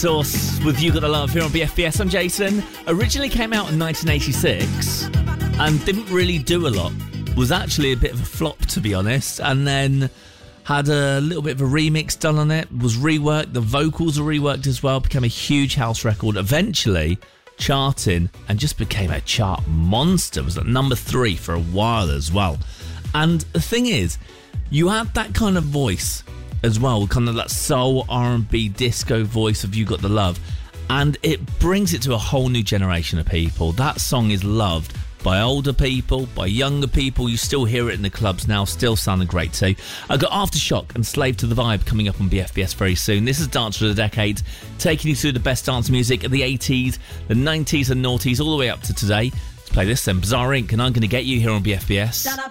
Source with You Got the Love here on BFBS. I'm Jason. Originally came out in 1986 and didn't really do a lot. Was actually a bit of a flop, to be honest, and then had a little bit of a remix done on it. Was reworked, the vocals were reworked as well. Became a huge house record, eventually charting, and just became a chart monster. Was at number 3 for a while as well. And the thing is, you had that kind of voice as well, kind of that soul, R&B, disco voice of You Got the Love, and it brings it to a whole new generation of people. That song is loved by older people, by younger people. You still hear it in the clubs now, still sounding great too. I've got Aftershock and Slave to the Vibe coming up on BFBS very soon. This is Dance for the Decades, taking you through the best dance music of the 80s, the 90s and noughties, all the way up to today. Let's play this then, Bizarre Inc. and I'm Gonna Get You here on BFBS.